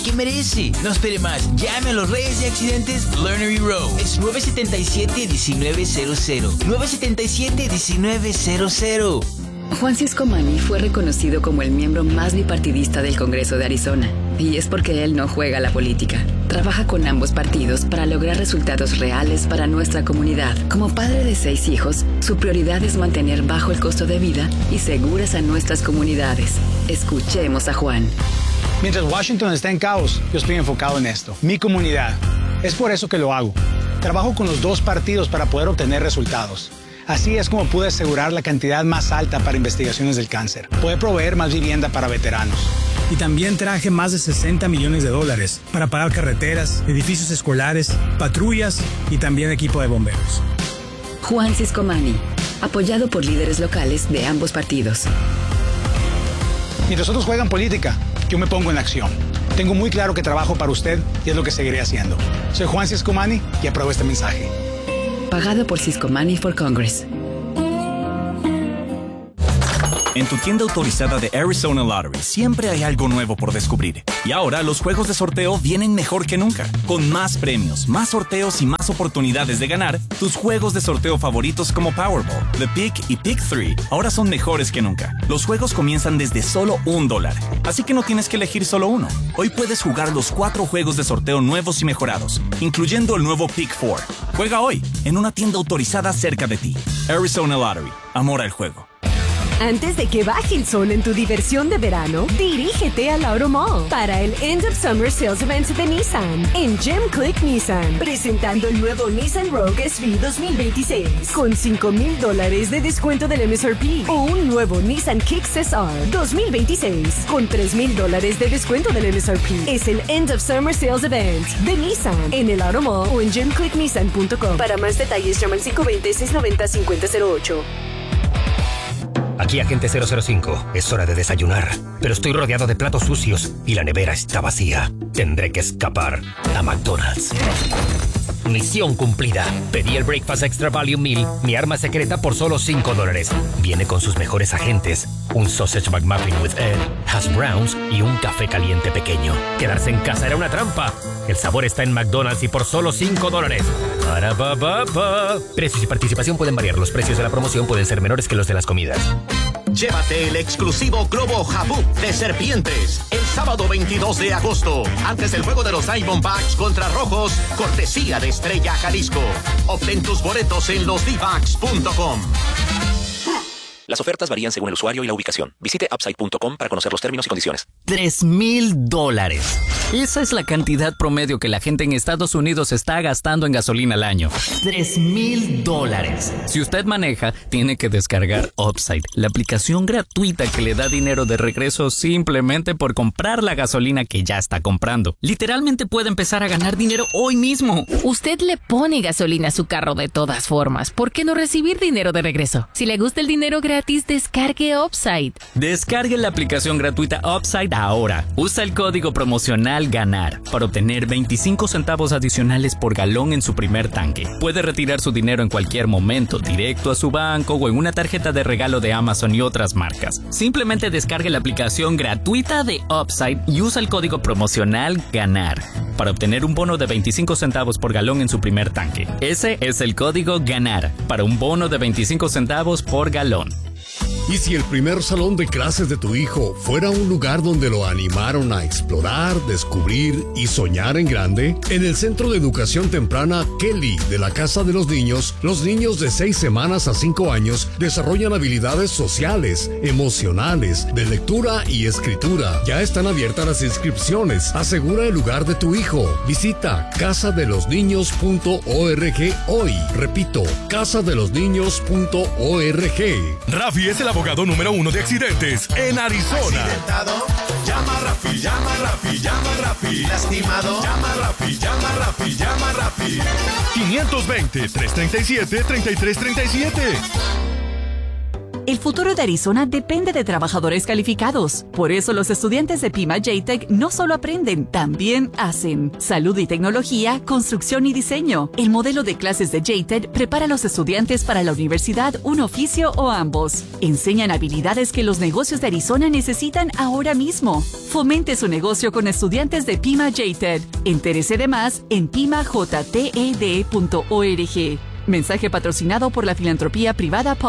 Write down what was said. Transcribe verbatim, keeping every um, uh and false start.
que merece. No espere más. Llame a los Reyes de Accidentes Lernery Row. Es nueve siete siete, uno nueve cero cero. nueve siete siete, uno nueve cero cero. Juan Ciscomani fue reconocido como el miembro más bipartidista del Congreso de Arizona. Y es porque él no juega a la política. Trabaja con ambos partidos para lograr resultados reales para nuestra comunidad. Como padre de seis hijos, su prioridad es mantener bajo el costo de vida y seguras a nuestras comunidades. Escuchemos a Juan. Mientras Washington está en caos, yo estoy enfocado en esto, mi comunidad. Es por eso que lo hago. Trabajo con los dos partidos para poder obtener resultados. Así es como pude asegurar la cantidad más alta para investigaciones del cáncer. Poder proveer más vivienda para veteranos. Y también traje más de sesenta millones de dólares para pagar carreteras, edificios escolares, patrullas y también equipo de bomberos. Juan Ciscomani, apoyado por líderes locales de ambos partidos. Mientras otros juegan política, yo me pongo en acción. Tengo muy claro que trabajo para usted y es lo que seguiré haciendo. Soy Juan Ciscomani y apruebo este mensaje. Pagado por Ciscomani for Congress. En tu tienda autorizada de Arizona Lottery siempre hay algo nuevo por descubrir. Y ahora los juegos de sorteo vienen mejor que nunca. Con más premios, más sorteos y más oportunidades de ganar, tus juegos de sorteo favoritos como Powerball, The Pick y Pick tres ahora son mejores que nunca. Los juegos comienzan desde solo un dólar. Así que no tienes que elegir solo uno. Hoy puedes jugar los cuatro juegos de sorteo nuevos y mejorados, incluyendo el nuevo Pick cuatro. Juega hoy en una tienda autorizada cerca de ti. Arizona Lottery. Amor al juego. Antes de que baje el sol en tu diversión de verano, dirígete al Auto Mall para el End of Summer Sales Event de Nissan en Jim Click Nissan, presentando el nuevo Nissan Rogue S V dos mil veintiséis con cinco mil dólares de descuento del M S R P o un nuevo Nissan Kicks S R dos mil veintiséis con tres mil dólares de descuento del M S R P. Es el End of Summer Sales Event de Nissan en el Auto Mall o en jim click nissan punto com. Para más detalles, llama al cinco dos cero, seis nueve cero, cinco cero cero ocho. Aquí Agente cero cero cinco. Es hora de desayunar, pero estoy rodeado de platos sucios y la nevera está vacía. Tendré que escapar a McDonald's. Misión cumplida. Pedí el Breakfast Extra Value Meal, mi arma secreta, por solo cinco dólares. Viene con sus mejores agentes, un Sausage McMuffin with egg, hash browns y un café caliente pequeño. Quedarse en casa era una trampa. El sabor está en McDonald's y por solo cinco dólares. Para ba, ba, ba. Precios y participación pueden variar. Los precios de la promoción pueden ser menores que los de las comidas. Llévate el exclusivo globo Habub de serpientes el sábado veintidós de agosto, antes del juego de los Diamondbacks contra Rojos, cortesía de Estrella Jalisco. Obtén tus boletos en los d backs punto com. Las ofertas varían según el usuario y la ubicación. Visite upside punto com para conocer los términos y condiciones. Tres mil dólares. Esa es la cantidad promedio que la gente en Estados Unidos está gastando en gasolina al año. Tres mil dólares. Si usted maneja, tiene que descargar Upside, la aplicación gratuita que le da dinero de regreso simplemente por comprar la gasolina que ya está comprando. Literalmente puede empezar a ganar dinero hoy mismo. Usted le pone gasolina a su carro de todas formas. ¿Por qué no recibir dinero de regreso? Si le gusta el dinero gratis, descargue Upside. Descargue la aplicación gratuita Upside ahora. Usa el código promocional GANAR para obtener veinticinco centavos adicionales por galón en su primer tanque. Puede retirar su dinero en cualquier momento, directo a su banco o en una tarjeta de regalo de Amazon y otras marcas. Simplemente descargue la aplicación gratuita de Upside y usa el código promocional GANAR para obtener un bono de veinticinco centavos por galón en su primer tanque. Ese es el código GANAR para un bono de veinticinco centavos por galón. ¿Y si el primer salón de clases de tu hijo fuera un lugar donde lo animaron a explorar, descubrir y soñar en grande? En el Centro de Educación Temprana Kelly de la Casa de los Niños, los niños de seis semanas a cinco años desarrollan habilidades sociales, emocionales, de lectura y escritura. Ya están abiertas las inscripciones. Asegura el lugar de tu hijo. Visita casa de los niños punto org hoy. Repito, casa de los niños punto org. Rafi es el abogado número uno de accidentes en Arizona. Accidentado, llama a Rafi, llama a Rafi, llama a Rafi. Lastimado, llama a Rafi, llama a Rafi, llama a Rafi. quinientos veinte, trescientos treinta y siete, treinta y tres treinta y siete. El futuro de Arizona depende de trabajadores calificados. Por eso los estudiantes de Pima J-Tech no solo aprenden, también hacen. Salud y tecnología, construcción y diseño. El modelo de clases de J-Tech prepara a los estudiantes para la universidad, un oficio o ambos. Enseñan habilidades que los negocios de Arizona necesitan ahora mismo. Fomente su negocio con estudiantes de Pima J-Tech. Entérese de más en pima j t e d punto org. Mensaje patrocinado por la filantropía privada